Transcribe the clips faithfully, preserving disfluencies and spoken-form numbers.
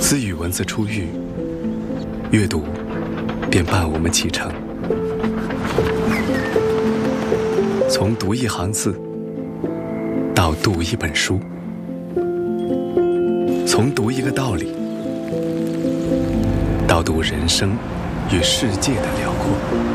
自语文字初遇，阅读便伴我们启程。从读一行字到读一本书，从读一个道理到读人生与世界的辽阔。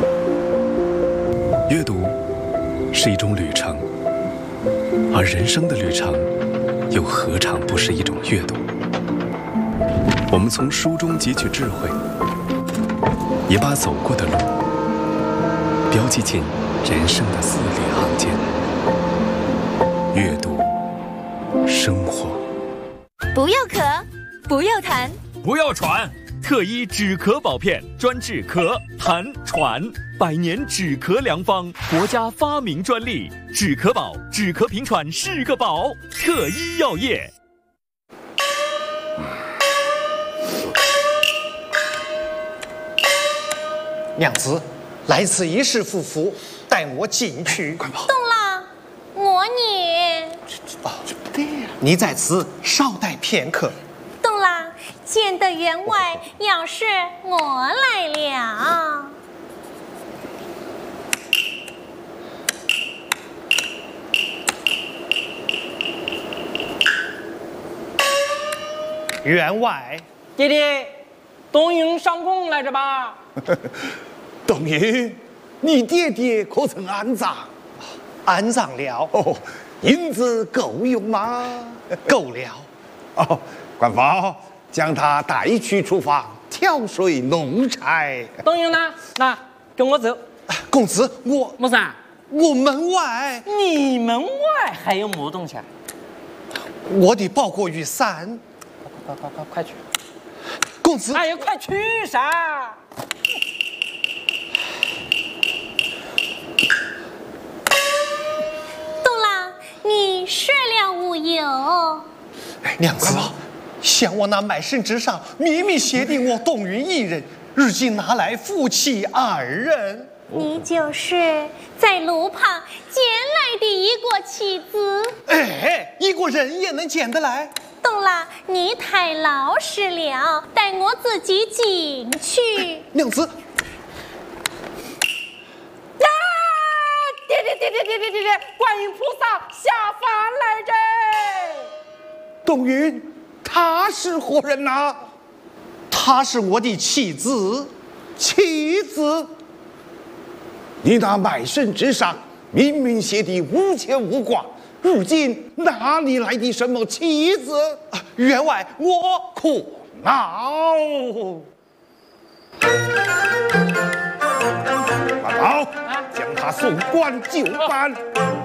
阅读是一种旅程，而人生的旅程又何尝不是一种阅读？我们从书中汲取智慧，也把走过的路标记进人生的字里行间。阅读生活， 不要咳，不要痰， 不要喘。特医止咳宝片，专治咳、痰、喘，百年止咳良方，国家发明专利。止咳宝，止咳平喘是个宝。特医药业。 娘子，来此一世夫妇，带我进去。 动了，我你。 哦，对呀。你在此稍待片刻。 动了，见得员外，要是我来了。 员外， 弟弟，冬云上宫来着吧？ 冬云，你爹爹可曾安葬？ 安葬了。 哦，银子够用吗？ 够了。 哦，官方将他带去厨房挑水弄柴。 冬云呢？那跟我走。 公子，我么啥？ 我门外。 你门外还有么东西啊？ 我的包裹雨伞。 快快快快去！ 公子， 哎呀，快去噻！ 动了，你睡了无有？ 娘子，想我那卖身之上秘密写定我冬云一人，如今拿来夫妻二人。 你就是在路旁捡来的一个妻子。 哎，一个人也能捡得来？ 动了，你太老实了，带我自己进去。 娘子， 啊！爹爹爹爹爹爹爹爹，观音菩萨下凡来着！ 冬云，他是何人呐、啊？ 她是我的妻子。 妻子？你那卖身之上明明写的无牵无挂，如今哪里来的什么妻子？ 啊、员外，我可恼！马宝，将他送官就办。